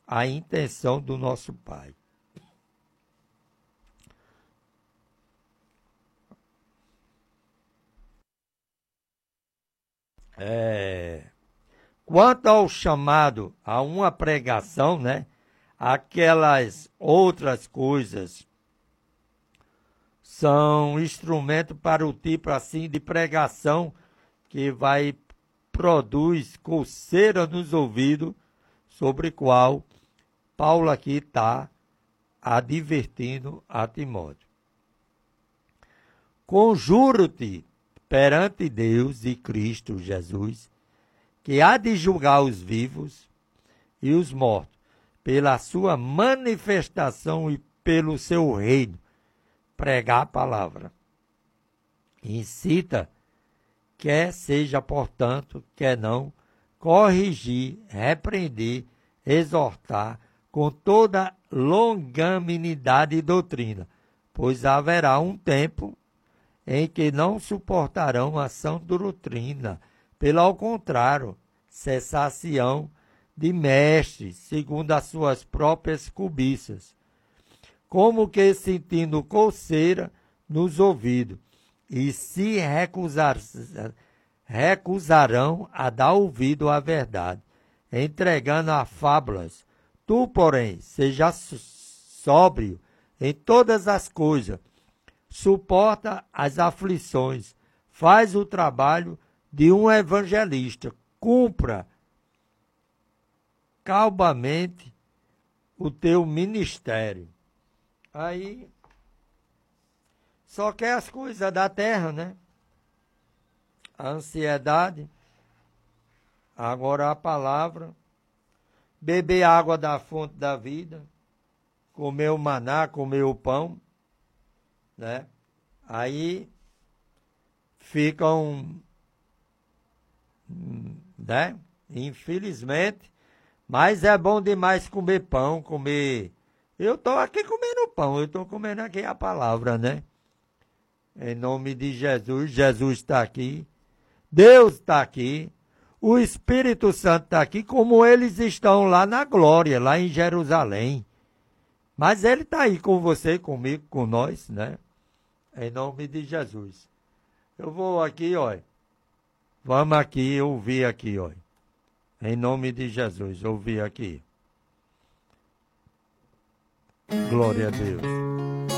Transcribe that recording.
a intenção do nosso Pai. Quanto ao chamado a uma pregação, né? Aquelas outras coisas são instrumento para o tipo assim de pregação que produz coceira nos ouvidos, sobre qual Paulo aqui está advertindo a Timóteo. Conjuro-te perante Deus e Cristo Jesus, que há de julgar os vivos e os mortos, pela sua manifestação e pelo seu reino, pregar a palavra. Incita, quer seja, portanto, quer não, corrigir, repreender, exortar, com toda longanimidade e doutrina, pois haverá um tempo em que não suportarão a sã doutrina, pelo contrário, cessação de mestres, segundo as suas próprias cobiças, como que sentindo coceira nos ouvidos, e se recusarão a dar ouvido à verdade, entregando a fábulas. Tu, porém, seja sóbrio em todas as coisas, suporta as aflições, faz o trabalho de um evangelista, cumpra calmamente o teu ministério. Aí, só quer as coisas da terra, né? A ansiedade, agora a palavra, beber água da fonte da vida, comer o maná, comer o pão, né? Aí ficam, né? Infelizmente, mas é bom demais comer pão, comer. Eu estou aqui comendo pão, eu estou comendo aqui a palavra, né? Em nome de Jesus, Jesus está aqui, Deus está aqui, o Espírito Santo está aqui, como eles estão lá na glória, lá em Jerusalém. Mas ele está aí com você, comigo, com nós, né? Em nome de Jesus. Eu vou aqui, ó. Vamos aqui, ouvir aqui, ó. Em nome de Jesus, ouvir aqui. Glória a Deus.